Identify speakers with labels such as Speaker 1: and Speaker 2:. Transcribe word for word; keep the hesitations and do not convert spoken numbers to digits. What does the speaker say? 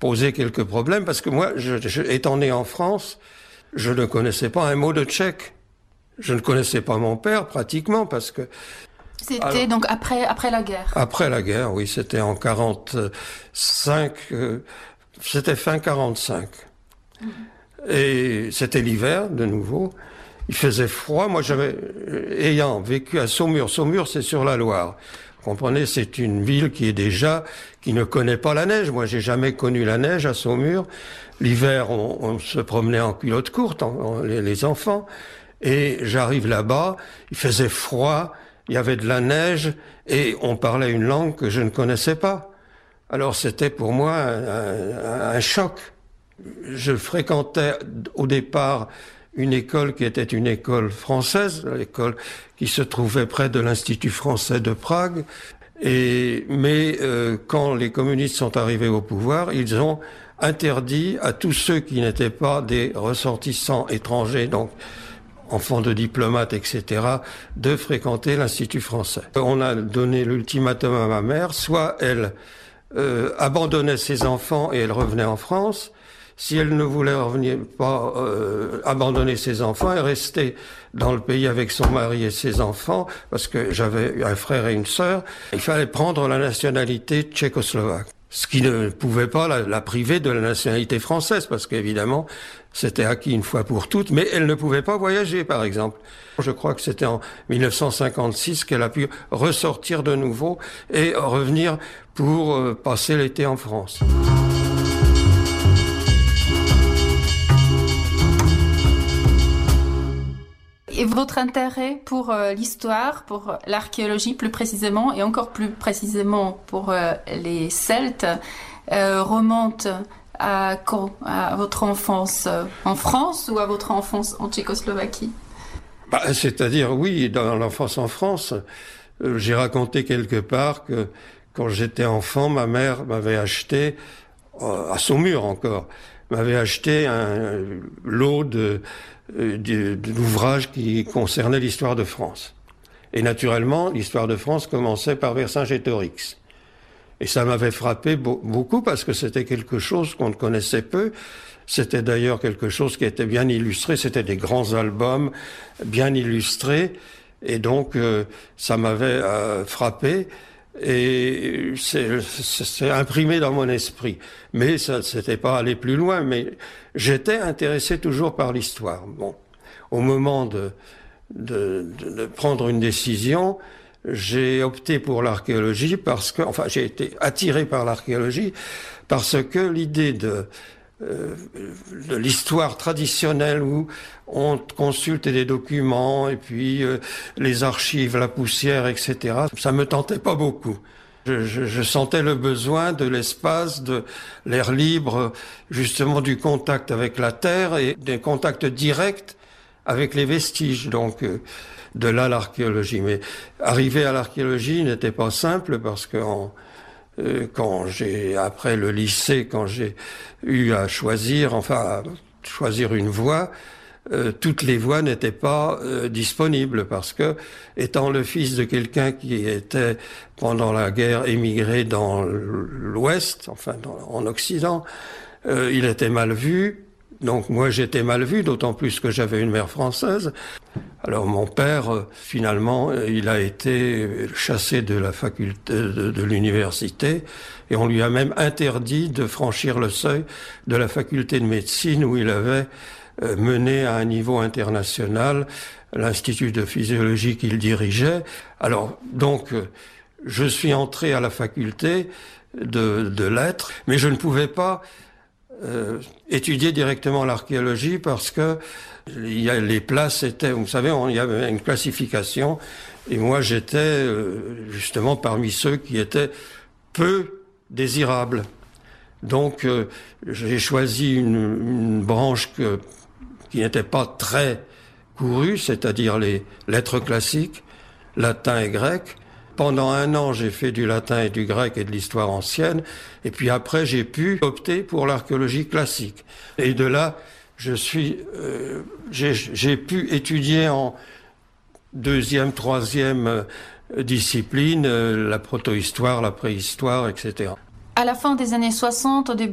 Speaker 1: posé quelques problèmes parce que moi, je, je, étant né en France, je ne connaissais pas un mot de tchèque. Je ne connaissais pas mon père pratiquement parce que...
Speaker 2: C'était alors, donc après, après la guerre.
Speaker 1: Après la guerre, oui, c'était en quarante-cinq, euh, c'était fin quarante-cinq. Mmh. Et c'était l'hiver, de nouveau. Il faisait froid. Moi, j'avais, ayant vécu à Saumur, Saumur, c'est sur la Loire. Vous comprenez, c'est une ville qui est déjà, qui ne connaît pas la neige. Moi, j'ai jamais connu la neige à Saumur. L'hiver, on, on se promenait en culotte courte, en, en, les, les enfants. Et j'arrive là-bas, il faisait froid, il y avait de la neige, et on parlait une langue que je ne connaissais pas. Alors, c'était pour moi un, un, un choc. Je fréquentais au départ une école qui était une école française, l'école qui se trouvait près de l'Institut français de Prague. Et, mais euh, quand les communistes sont arrivés au pouvoir, ils ont interdit à tous ceux qui n'étaient pas des ressortissants étrangers, donc enfants de diplomates, et cetera, de fréquenter l'Institut français. On a donné l'ultimatum à ma mère, soit elle euh, abandonnait ses enfants et elle revenait en France. Si elle ne voulait revenir, pas euh, abandonner ses enfants et rester dans le pays avec son mari et ses enfants, parce que j'avais un frère et une sœur, il fallait prendre la nationalité tchécoslovaque. Ce qui ne pouvait pas la, la priver de la nationalité française, parce qu'évidemment, c'était acquis une fois pour toutes, mais elle ne pouvait pas voyager, par exemple. Je crois que c'était en mille neuf cent cinquante-six qu'elle a pu ressortir de nouveau et revenir pour euh, passer l'été en France.
Speaker 2: Et votre intérêt pour euh, l'histoire, pour l'archéologie plus précisément, et encore plus précisément pour euh, les Celtes, euh, remonte à quand? À votre enfance en France ou à votre enfance en Tchécoslovaquie?
Speaker 1: Bah, c'est-à-dire, oui, dans l'enfance en France, euh, j'ai raconté quelque part que quand j'étais enfant, ma mère m'avait acheté, euh, à Saumur encore, m'avait acheté un lot de... d'ouvrages qui concernaient l'histoire de France. Et naturellement, l'histoire de France commençait par Vercingétorix. Et ça m'avait frappé beaucoup parce que c'était quelque chose qu'on ne connaissait peu. C'était d'ailleurs quelque chose qui était bien illustré. C'était des grands albums bien illustrés. Et donc, euh, ça m'avait euh, frappé. Et c'est, c'est imprimé dans mon esprit. Mais ça, c'était pas aller plus loin, mais j'étais intéressé toujours par l'histoire. Bon. Au moment de, de, de, de prendre une décision, j'ai opté pour l'archéologie parce que, enfin, j'ai été attiré par l'archéologie parce que l'idée de, euh, de l'histoire traditionnelle où on consulte des documents et puis euh, les archives, la poussière, et cetera. Ça me tentait pas beaucoup. Je, je, je sentais le besoin de l'espace, de l'air libre, justement du contact avec la terre et des contacts directs avec les vestiges. Donc euh, de là l'archéologie. Mais arriver à l'archéologie n'était pas simple parce que en, euh, quand j'ai après le lycée, quand j'ai eu à choisir, enfin à choisir une voie. Euh, toutes les voies n'étaient pas euh, disponibles parce que, étant le fils de quelqu'un qui était pendant la guerre émigré dans l'Ouest, enfin dans, en Occident, euh, il était mal vu. Donc moi j'étais mal vu, d'autant plus que j'avais une mère française. Alors mon père, euh, finalement, il a été chassé de la faculté de, de l'université et on lui a même interdit de franchir le seuil de la faculté de médecine où il avait mené à un niveau international l'Institut de physiologie qu'il dirigeait. Alors, donc, je suis entré à la faculté de, de lettres, mais je ne pouvais pas euh, étudier directement l'archéologie parce que il y a, les places étaient, vous savez, on, il y avait une classification, et moi j'étais euh, justement parmi ceux qui étaient peu désirables. Donc, euh, j'ai choisi une, une branche que qui n'était pas très courue, c'est-à-dire les lettres classiques, latin et grec. Pendant un an, j'ai fait du latin et du grec et de l'histoire ancienne, et puis après, j'ai pu opter pour l'archéologie classique. Et de là, je suis, euh, j'ai, j'ai pu étudier en deuxième, troisième discipline, euh, la protohistoire, la préhistoire, et cetera.
Speaker 2: À la fin des années soixante, au début